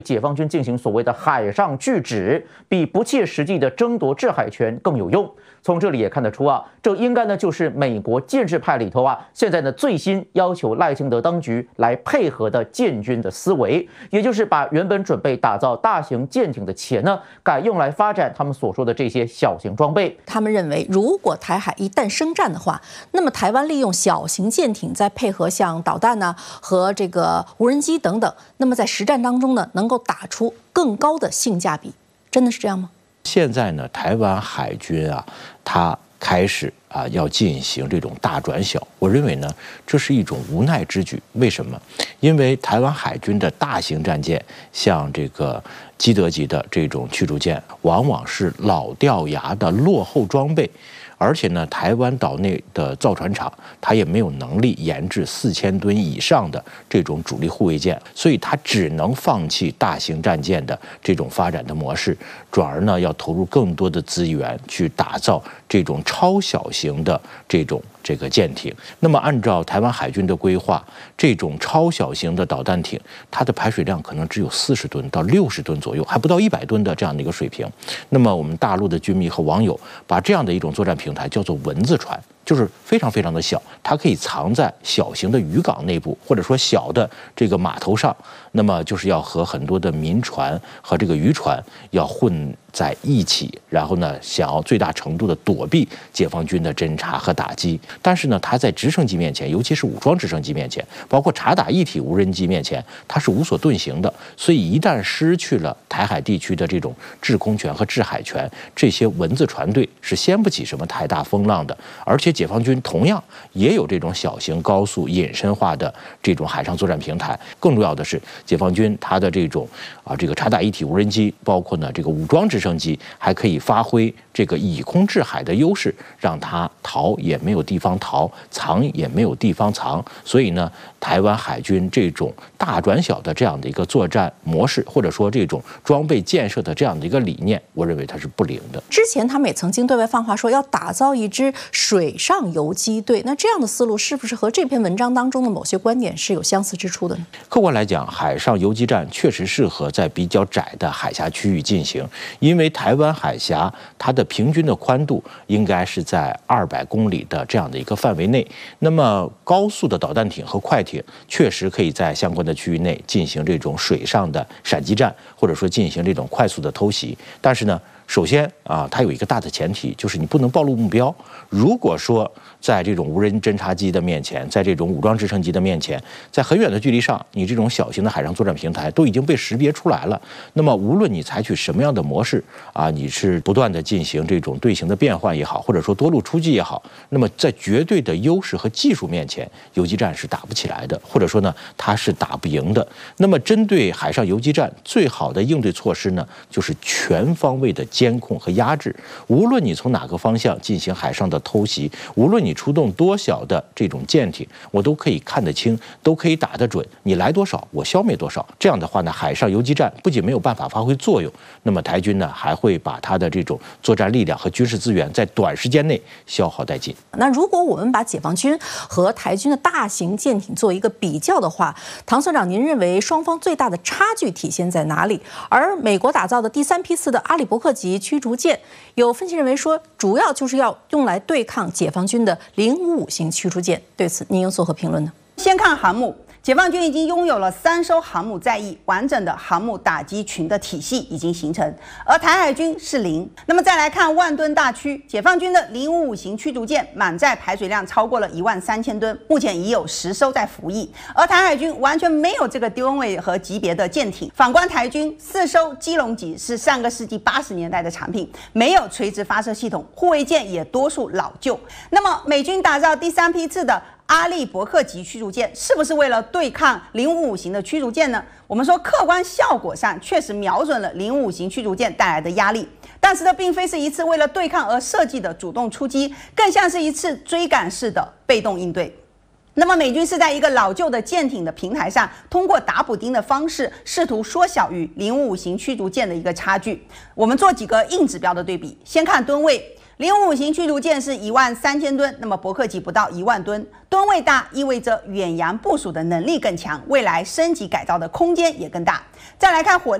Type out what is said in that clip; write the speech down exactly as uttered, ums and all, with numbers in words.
解放军进行所谓的海上拒止，比不切实际的争夺制海权更有用。从这里也看得出啊，这应该呢就是美国建制派里头啊，现在呢最新要求赖清德当局来配合的建军的思维，也就是把原本准备打造大型舰艇的钱呢，改用来发展他们所说的这些小型装备。 他们认为，如果台海一旦生战的话，那么台湾利用小型舰艇，再配合像导弹呢、啊、和这个无人机等等，那么在实战当中呢，能够打出更高的性价比。真的是这样吗？ 现在呢，台湾海军啊，它开始啊要进行这种大转小，我认为呢，这是一种无奈之举。为什么？因为台湾海军的大型战舰，像这个基德级的这种驱逐舰，往往是老掉牙的落后装备。而且呢，台湾岛内的造船厂，它也没有能力研制四千吨以上的这种主力护卫舰，所以它只能放弃大型战舰的这种发展的模式，转而呢要投入更多的资源去打造这种超小型的这种这个舰艇。那么按照台湾海军的规划，这种超小型的导弹艇，它的排水量可能只有四十吨到六十吨左右，还不到一百吨的这样的一个水平。那么我们大陆的军迷和网友把这样的一种作战平台叫做蚊子船，就是非常非常的小，它可以藏在小型的渔港内部，或者说小的这个码头上。那么就是要和很多的民船和这个渔船要混在一起，然后呢，想要最大程度的躲避解放军的侦察和打击。但是呢，它在直升机面前，尤其是武装直升机面前，包括察打一体无人机面前，它是无所遁形的。所以一旦失去了台海地区的这种制空权和制海权，这些蚊子船队是掀不起什么太大风浪的。而且解放军同样也有这种小型高速隐身化的这种海上作战平台。更重要的是，解放军它的这种啊这个察打一体无人机，包括呢这个武装直升机，还可以发挥这个以空制海的优势，让它逃也没有地方逃，藏也没有地方藏。所以呢，台湾海军这种大转小的这样的一个作战模式，或者说这种装备建设的这样的一个理念，我认为它是不灵的。 之前他们也曾经对外放话说要打造一支水上游击队，那这样的思路是不是和这篇文章当中的某些观点是有相似之处的呢？ 客观来讲，海上游击战确实适合在比较窄的海峡区域进行，因为台湾海峡它的平均的宽度应该是在二百公里的这样的一个范围内。那么高速的导弹艇和快艇确实可以在相关的区域内进行这种水上的闪击战，或者说进行这种快速的偷袭。但是呢，首先啊，它有一个大的前提，就是你不能暴露目标。如果说在这种无人侦察机的面前，在这种武装直升机的面前，在很远的距离上，你这种小型的海上作战平台都已经被识别出来了。那么无论你采取什么样的模式啊，你是不断的进行这种队形的变换也好，或者说多路出击也好，那么在绝对的优势和技术面前，游击战是打不起来的，或者说呢，它是打不赢的。那么针对海上游击战，最好的应对措施呢，就是全方位的监控和压制。无论你从哪个方向进行海上的偷袭，无论你出动多小的这种舰艇，我都可以看得清，都可以打得准，你来多少我消灭多少。这样的话呢，海上游击战不仅没有办法发挥作用，那么台军呢还会把它的这种作战力量和军事资源在短时间内消耗殆尽。 那如果我们把解放军和台军的大型舰艇做一个比较的话，唐所长，您认为双方最大的差距体现在哪里？而美国打造的第三批次的阿里伯克级驱逐舰，有分析认为说，主要就是要用来对抗解放军的零五五型驱逐舰。对此，您有所何评论呢？ 先看航母。解放军已经拥有了三艘航母在役，完整的航母打击群的体系已经形成，而台海军是零。那么再来看万吨大驱，解放军的零五五型驱逐舰满载排水量超过了一万三千吨，目前已有十艘在服役，而台海军完全没有这个吨位和级别的舰艇。反观台军，四艘基隆级是上个世纪八十年代的产品，没有垂直发射系统，护卫舰也多数老旧。那么美军打造第三批次的阿利伯克级驱逐舰是不是为了对抗零五五型的驱逐舰呢？我们说客观效果上确实瞄准了零五五型驱逐舰带来的压力，但是这并非是一次为了对抗而设计的主动出击，更像是一次追赶式的被动应对。那么美军是在一个老旧的舰艇的平台上，通过打补丁的方式，试图缩小与零五五型驱逐舰的一个差距。我们做几个硬指标的对比，先看吨位。 零五五型驱逐舰是一万三千吨，那么伯克级不到一万吨，吨位大意味着远洋部署的能力更强，未来升级改造的空间也更大。再来看火。